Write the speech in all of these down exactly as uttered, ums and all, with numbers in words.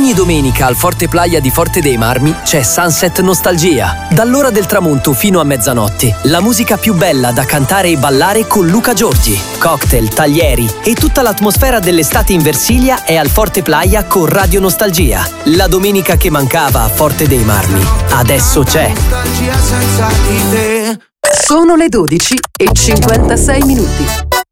Ogni domenica al Forte Playa di Forte dei Marmi c'è Sunset Nostalgia. Dall'ora del tramonto fino a mezzanotte, la musica più bella da cantare e ballare con Luca Giorgi. Cocktail, taglieri e tutta l'atmosfera dell'estate in Versilia è al Forte Playa con Radio Nostalgia. La domenica che mancava a Forte dei Marmi adesso c'è. Sono le dodici e cinquantasei minuti.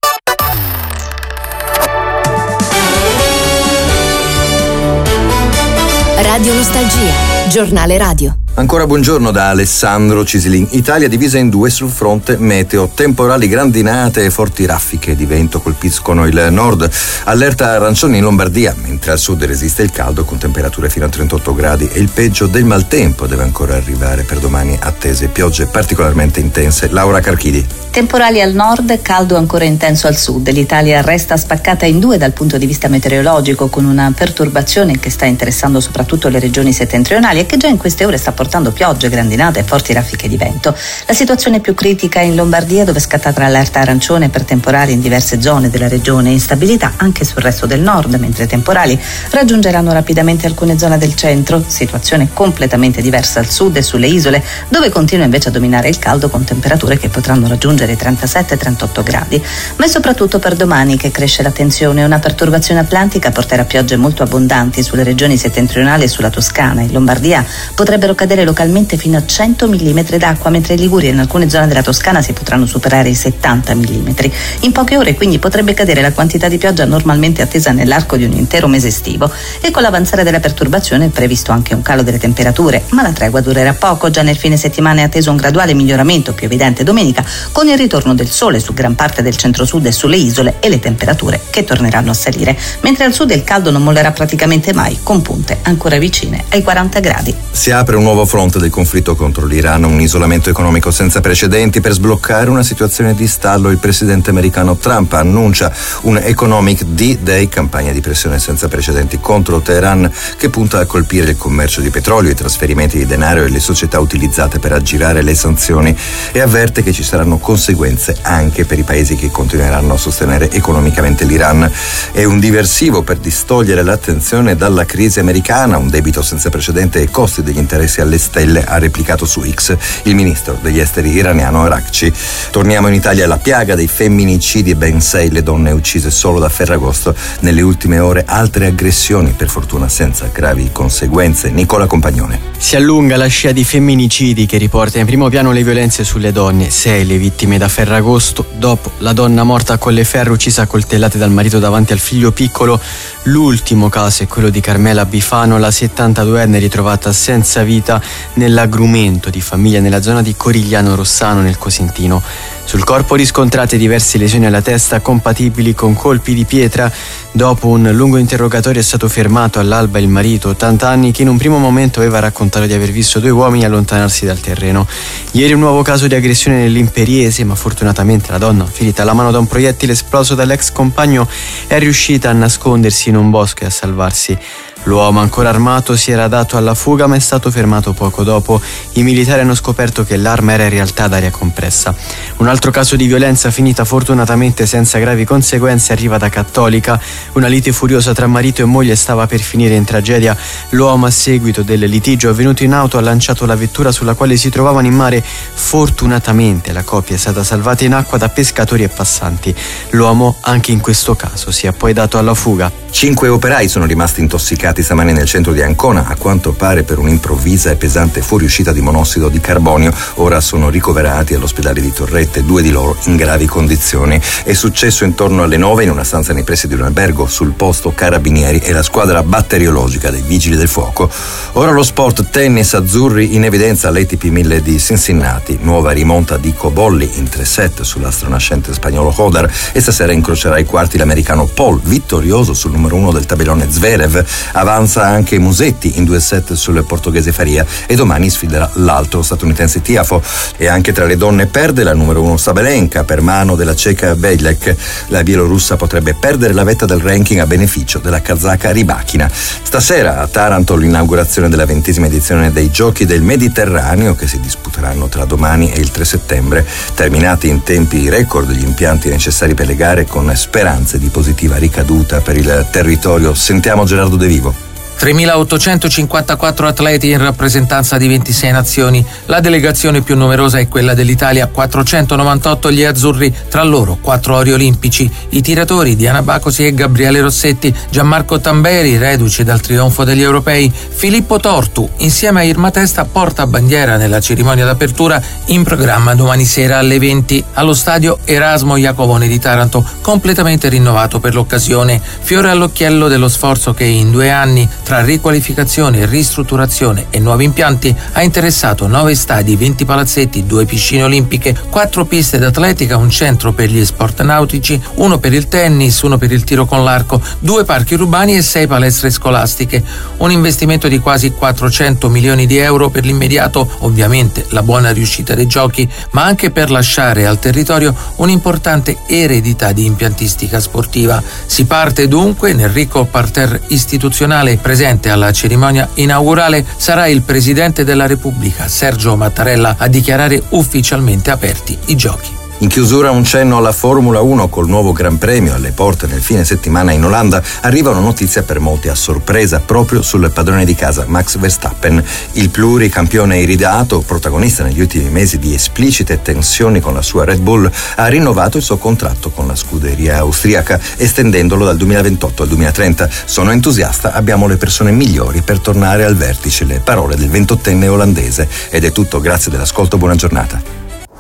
Radio Nostalgia, giornale radio. Ancora buongiorno da Alessandro Cisilin. Italia divisa in due sul fronte meteo. Temporali, grandinate e forti raffiche di vento colpiscono il nord. Allerta arancione in Lombardia, mentre al sud resiste il caldo con temperature fino a trentotto gradi e il peggio del maltempo deve ancora arrivare per domani, attese piogge particolarmente intense. Laura Carchidi. Temporali al nord, caldo ancora intenso al sud. L'Italia resta spaccata in due dal punto di vista meteorologico, con una perturbazione che sta interessando soprattutto le regioni settentrionali e che già in queste ore sta portando piogge, grandinate e forti raffiche di vento. La situazione più critica è in Lombardia, dove è scattata l'allerta arancione per temporali in diverse zone della regione e instabilità anche sul resto del nord, mentre i temporali raggiungeranno rapidamente alcune zone del centro. Situazione completamente diversa al sud e sulle isole, dove continua invece a dominare il caldo con temperature che potranno raggiungere i trentasette trentotto gradi. Ma è soprattutto per domani che cresce la tensione. Una perturbazione atlantica porterà piogge molto abbondanti sulle regioni settentrionali e sulla Toscana. In Lombardia potrebbero cadere localmente fino a cento millimetri d'acqua, mentre in Liguria e in alcune zone della Toscana si potranno superare i settanta millimetri. In poche ore quindi potrebbe cadere la quantità di pioggia normalmente attesa nell'arco di un intero mese estivo, e con l'avanzare della perturbazione è previsto anche un calo delle temperature, ma la tregua durerà poco. Già nel fine settimana è atteso un graduale miglioramento, più evidente domenica, con il ritorno del sole su gran parte del centro-sud e sulle isole e le temperature che torneranno a salire, mentre al sud il caldo non mollerà praticamente mai, con punte ancora vicine ai quaranta gradi. Si apre un nuovo fronte del conflitto contro l'Iran, un isolamento economico senza precedenti per sbloccare una situazione di stallo. Il presidente americano Trump annuncia un Economic D-Day, campagna di pressione senza precedenti contro Teheran che punta a colpire il commercio di petrolio, i trasferimenti di denaro e le società utilizzate per aggirare le sanzioni, e avverte che ci saranno conseguenze anche per i paesi che continueranno a sostenere economicamente l'Iran. È un diversivo per distogliere l'attenzione dalla crisi americana, un debito senza precedente e costi degli interessi alle stelle, ha replicato su X il ministro degli esteri iraniano Araghchi. Torniamo in Italia. La piaga dei femminicidi, ben sei le donne uccise solo da Ferragosto. Nelle ultime ore altre aggressioni, per fortuna senza gravi conseguenze. Nicola Compagnone. Si allunga la scia di femminicidi che riporta in primo piano le violenze sulle donne. Sei le vittime da Ferragosto, dopo la donna morta a Colleferro uccisa a coltellate dal marito davanti al figlio piccolo. L'ultimo caso è quello di Carmela Bifano, la settantaduenne ritrovata senza vita nell'agrumento di famiglia nella zona di Corigliano Rossano nel Cosentino. Sul corpo riscontrate diverse lesioni alla testa compatibili con colpi di pietra. Dopo un lungo interrogatorio è stato fermato all'alba il marito, ottanta anni, che in un primo momento aveva raccontato di aver visto due uomini allontanarsi dal terreno. Ieri un nuovo caso di aggressione nell'Imperiese, ma fortunatamente la donna, ferita alla mano da un proiettile esploso dall'ex compagno, è riuscita a nascondersi in un bosco e a salvarsi. L'uomo ancora armato si era dato alla fuga, ma è stato fermato poco dopo. I militari hanno scoperto che l'arma era in realtà d'aria compressa. Un altro caso di violenza finita fortunatamente senza gravi conseguenze arriva da Cattolica. Una lite furiosa tra marito e moglie stava per finire in tragedia. L'uomo, a seguito del litigio avvenuto in auto, ha lanciato la vettura sulla quale si trovavano in mare. Fortunatamente la coppia è stata salvata in acqua da pescatori e passanti. L'uomo anche in questo caso si è poi dato alla fuga. Cinque operai sono rimasti intossicati stamani nel centro di Ancona, a quanto pare per un'improvvisa e pesante fuoriuscita di monossido di carbonio. Ora sono ricoverati all'ospedale di Torrette, due di loro in gravi condizioni. È successo intorno alle nove in una stanza nei pressi di un albergo. Sul posto carabinieri e la squadra batteriologica dei vigili del fuoco. Ora lo sport, tennis, azzurri in evidenza all'A T P mille di Cincinnati. Nuova rimonta di Cobolli in tre set sull'astro nascente spagnolo Hodar, e stasera incrocerà i quarti l'americano Paul, vittorioso sul numero uno del tabellone Zverev. Avanza anche Musetti in due set sul portoghese Faria, e domani sfiderà l'altro statunitense Tiafoe. E anche tra le donne perde la numero uno Sabalenka per mano della ceca Bejlek. La bielorussa potrebbe perdere la vetta del ranking a beneficio della kazaka Rybakina. Stasera a Taranto l'inaugurazione della ventesima edizione dei Giochi del Mediterraneo, che si disputeranno tra domani e il tre settembre. Terminati in tempi record gli impianti necessari per le gare, con speranze di positiva ricaduta per il territorio. Sentiamo Gerardo De Vivo. tremilaottocentocinquantaquattro atleti in rappresentanza di ventisei nazioni. La delegazione più numerosa è quella dell'Italia, quattrocentonovantotto gli azzurri, tra loro quattro ori olimpici. I tiratori Diana Bacosi e Gabriele Rossetti, Gianmarco Tamberi, reduce dal trionfo degli europei, Filippo Tortu, insieme a Irma Testa, porta bandiera nella cerimonia d'apertura in programma domani sera alle venti allo stadio Erasmo Iacovone di Taranto, completamente rinnovato per l'occasione. Fiore all'occhiello dello sforzo che in due anni, tra riqualificazione, ristrutturazione e nuovi impianti, ha interessato nove stadi, venti palazzetti, due piscine olimpiche, quattro piste d'atletica, un centro per gli sport nautici, uno per il tennis, uno per il tiro con l'arco, due parchi urbani e sei palestre scolastiche. Un investimento di quasi quattrocento milioni di euro per l'immediato, ovviamente la buona riuscita dei giochi, ma anche per lasciare al territorio un'importante eredità di impiantistica sportiva. Si parte dunque nel ricco parterre istituzionale. Presente alla cerimonia inaugurale sarà il Presidente della Repubblica, Sergio Mattarella, a dichiarare ufficialmente aperti i giochi. In chiusura un cenno alla Formula uno col nuovo Gran Premio alle porte nel fine settimana in Olanda. Arriva una notizia per molti a sorpresa proprio sul padrone di casa Max Verstappen. Il pluricampione iridato, protagonista negli ultimi mesi di esplicite tensioni con la sua Red Bull, ha rinnovato il suo contratto con la scuderia austriaca, estendendolo dal duemilaventotto al duemilatrenta. Sono entusiasta, abbiamo le persone migliori per tornare al vertice, le parole del ventottenne olandese. Ed è tutto, grazie dell'ascolto, buona giornata.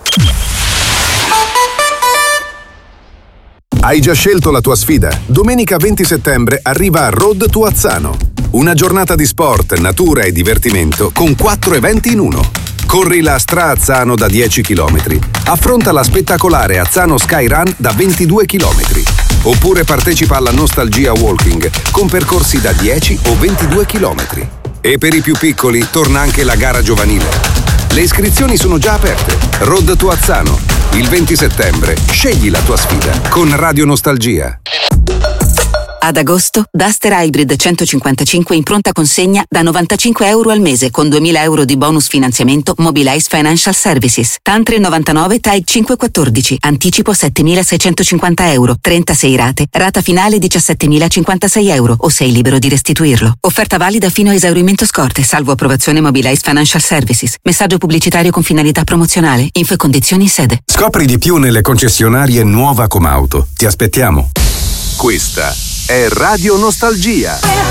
Hai già scelto la tua sfida? Domenica venti settembre arriva Road to Azzano. Una giornata di sport, natura e divertimento con quattro eventi in uno. Corri la Stra Azzano da dieci chilometri. Affronta la spettacolare Azzano Sky Run da ventidue chilometri. Oppure partecipa alla Nostalgia Walking con percorsi da dieci o ventidue chilometri. E per i più piccoli torna anche la gara giovanile. Le iscrizioni sono già aperte. Road to Azzano. Il venti settembre. Scegli la tua sfida con Radio Nostalgia. Ad agosto, Duster Hybrid centocinquantacinque in pronta consegna da novantacinque euro al mese con duemila euro di bonus finanziamento Mobilize Financial Services. T A N tre novantanove T A I cinquecentoquattordici. Anticipo settemilaseicentocinquanta euro. trentasei rate. Rata finale diciassettemilacinquantasei euro o sei libero di restituirlo. Offerta valida fino a esaurimento scorte, salvo approvazione Mobilize Financial Services. Messaggio pubblicitario con finalità promozionale. Info e condizioni in sede. Scopri di più nelle concessionarie Nuova Comauto. Ti aspettiamo. Questa è Radio Nostalgia.